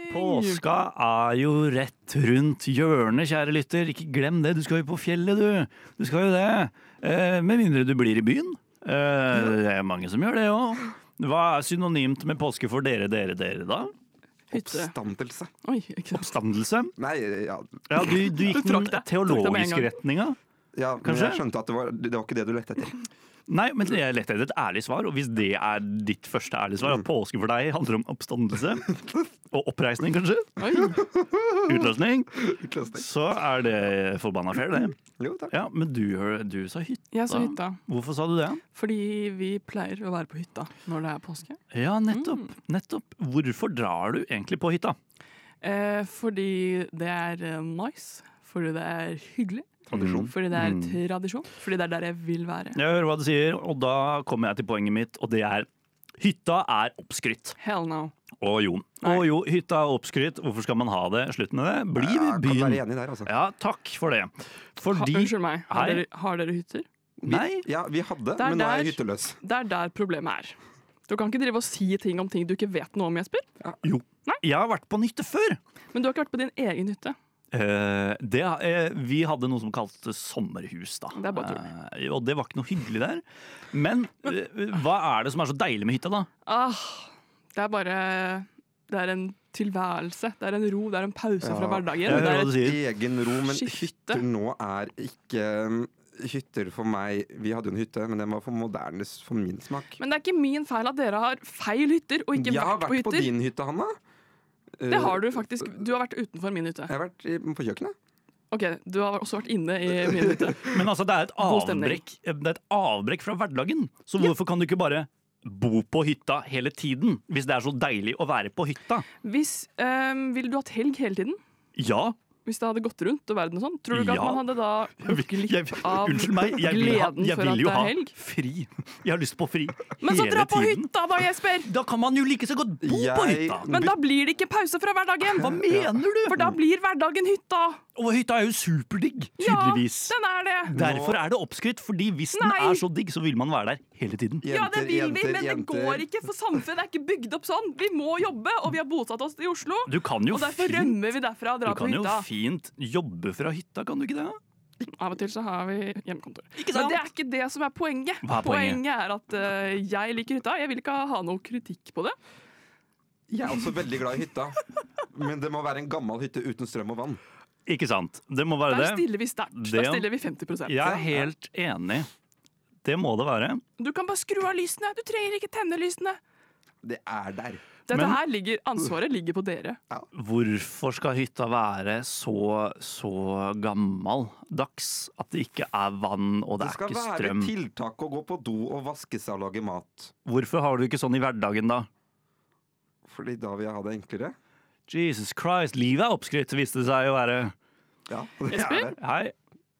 Påska jo rett rundt hjørnet, kjære lytter. Ikke glem det, du skal jo på fjellet, du. Du skal jo det. Med mindre du blir i byen. Det mange som gjør det også. Hva synonymt med påske for dere da? Hytte. Oppstandelse. Oi, ikke sant. Oppstandelse? Nei, ja. Ja, du gikk den teologiske retninga. Ja, men Kanskje? jeg skjønte at det var ikke det du lette etter. Nei, men jeg lette etter et ærlig svar, og hvis det ditt første ærlige svar, at påske for deg handler om oppstandelse og oppreisning, kanskje, utløsning, så det forbanna fair, det. Jo, takk. Ja, men du sa hytta. Jeg sa hytta. Hvorfor sa du det? Fordi vi pleier å være på hytta når det påske. Ja, nettopp. Hvorfor drar du egentlig på hytta? Fordi det nice. Fordi det hyggelig. Tradisjon. Fordi det tradisjon. Fordi det der jeg vil være. Jeg hører hva du sier, og da kommer jeg til poenget mitt, og det hytta oppskrytt. Hell no. Og jo, hytta oppskrytt. Hvorfor skal man ha det? Slutt med det. Bli ved Kan byen. være enig der, altså. Ja, takk for det. Fordi Unnskyld meg, har dere hytter? Nei. Ja, vi hadde, Der- men nå er der- jeg hytteløs. Det der problemet Du kan ikke drive og si ting om ting du ikke vet noe om, Jesper. Jo. Jeg har vært på en hytte før. Men du har ikke vært på din egen hytte. Vi hadde noe som kaltes sommerhus da. Det bare tull. Og det var ikke noe hyggelig der. Men hva det som så deilig med hytta da? Det bare Det en tilværelse. Det en ro, det en pause fra hverdagen. Jeg hører hva du sier. Egen ro, men skifte. hytter nå ikke hytter for meg. Vi hadde jo en hytte, men den var for moderne for min smak. Men det ikke min feil at dere har feil hytter og ikke Jeg har vært på vært på hytter. din hytte, Hanna. Det har du faktisk. Du har vært utenfor min hytte. Jeg har vært på kjøkkenet. Ok, du har også vært inne i min hytte. Men altså, det et God stemning. avbrekk. Det et avbrekk fra hverdagen. Så hvorfor kan du ikke bare bo på hytta hele tiden? Hvis det så deilig å være på hytta? Ville du hatt helg hele tiden? Ja. Hvis det hadde gått rundt og verden og sånn? Tror du ikke Ja. at man hadde da gått glipp av Unnskyld meg, jeg gleden for vil at jo det ha helg? fri. Jeg har lyst på fri Men så hele dra på tiden. hytta da, Jesper! Da kan man jo like så godt bo på hytta. Men da blir det ikke pause fra hverdagen! Hva mener du? For da blir hverdagen hytta! Og hytta jo superdigg, Ja, tydeligvis. den det! Derfor det oppskrytt, fordi hvis den Nei. så digg, så vil man være der hele tiden. Ja, det vil vi, men det jenter. går ikke, for samfunnet ikke bygd opp sånn. Vi må jobbe, og vi har bosatt oss i Oslo. Du kan jo Og derfor rømmer vi derfra og Du drar på kan jo hytta. fint jobbe fra hytta, kan du ikke det? Av og til så har vi hjemmekontor. Ikke Men sant? det ikke det som poenget. Hva poenget? At jeg liker hytta. Jeg vil ikke ha noe kritikk på det. Jeg er også veldig glad i hytta, men det må være en gammel hytte uten strøm og vann. Ikke sant? Det må være Der det. stiller vi sterkt. Det- Der stiller vi 50%. Jeg helt enig. Det må det være. Du kan bare skru av lysene. Du trenger ikke tenne lysene. Det der. Dette Men- her Ansvaret ligger på dere. Hvorfor skal hytta være så gammeldags at det ikke vann og det Det skal ikke være strøm? tiltak å gå på do og vaske seg og lage mat. Hvorfor har du ikke sånn i hverdagen da? Fordi da vil jeg ha det enklere. Jesus Christ, livet oppskrytt, viste det seg å være. Ja, det Jesper? det. Hei.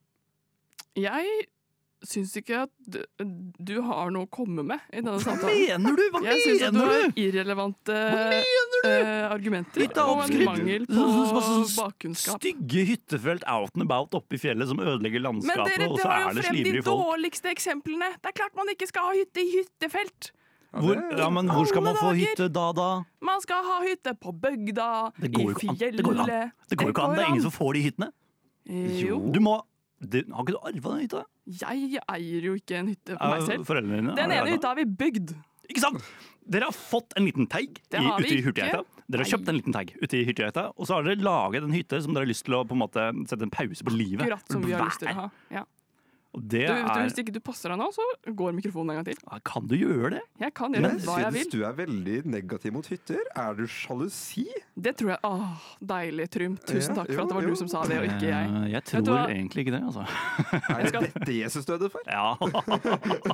Jeg syns ikke at du har noe å komme med i denne Hva samtalen. mener du? Hva Jeg syns at du mener har du? irrelevante argumenter Hytta og en oppskrytt. mangel på Sånn bakkunnskap. Stygge hyttefelt out and about oppe i fjellet som ødelegger Men landskapet, dere og så drar jo det frem de slibrige folk. dårligste eksemplene. Det klart man ikke skal ha hytte i hyttefelt. Men hvor skal man få Alle hytte da? Man skal ha hytte på bygda, Det går i jo ikke an. fjellet. Det går jo an. Det går jo ikke an. Det er ingen som får de hyttene. Jo. Du må Har ikke du arva den hytta? Jeg eier jo ikke en hytte på meg selv. Foreldrene dine? Den har ene arvet. hytta har vi bygd. Ikke sant? Dere har fått en liten teig Det har vi ute i ikke. Hurtigheita. Dere har kjøpt en liten teig ute i Hurtigheita, og så har dere laget en hytte som dere har lyst til å på en måte sette en pause på livet. Akkurat som vi har lyst til å ha. Ja. Og det Hvis ikke du passer deg nå, så går mikrofonen en gang til. Kan du gjøre det? Jeg kan gjøre Jeg hva jeg syns vil. du er veldig negativ mot hytter. Er du sjalusi? Det tror jeg. Deilig, Trym. Tusen Ja, takk for at det var jo, du som sa det, og ikke jeg. Jeg Vet du tror hva? egentlig ikke det, altså. Er det dette Jesus døde for? Ja.